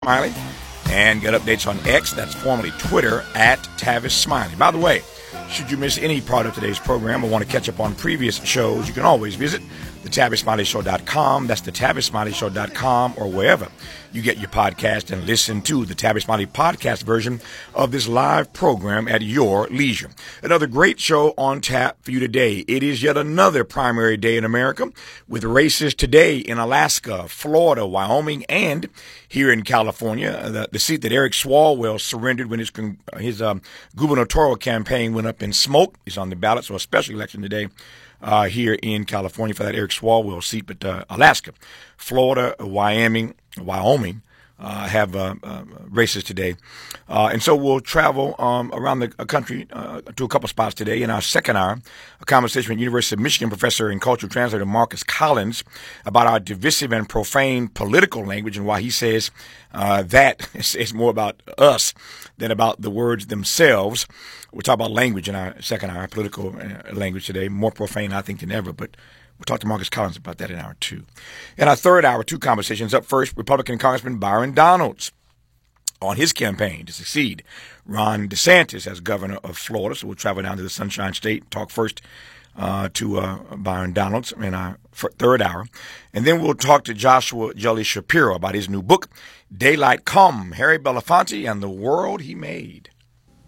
Smiley, and get updates on X, that's formerly Twitter, at Tavis Smiley. By the way, should you miss any part of today's program or want to catch up on previous shows, you can always visit TheTavisSmileyShow.com. That's TheTavisSmileyShow.com, or wherever you get your podcast, and listen to the Tavis Smiley podcast version of this live program at your leisure. Another great show on tap for you today. It is yet another primary day in America, with races today in Alaska, Florida, Wyoming, and here in California. The seat that Eric Swalwell surrendered when his gubernatorial campaign went up in smoke is on the ballot, so a special election today here in California for that Eric Swalwell seat. But Alaska, Florida, Wyoming have races today. And so we'll travel around the country to a couple spots today. In our second hour, a conversation with University of Michigan professor and cultural translator Marcus Collins about our divisive and profane political language and why he says that it's more about us than about the words themselves. We'll talk about language in our second hour, political language today, more profane, I think, than ever. But we'll talk to Marcus Collins about that in hour two. In our third hour, two conversations. Up first, Republican Congressman Byron Donalds on his campaign to succeed Ron DeSantis as governor of Florida. So we'll travel down to the Sunshine State, talk first to Byron Donalds in our third hour. And then we'll talk to Joshua Jelly Shapiro about his new book, Daylight Come, Harry Belafonte and the World He Made.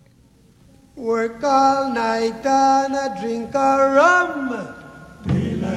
Work all night and a drink a rum.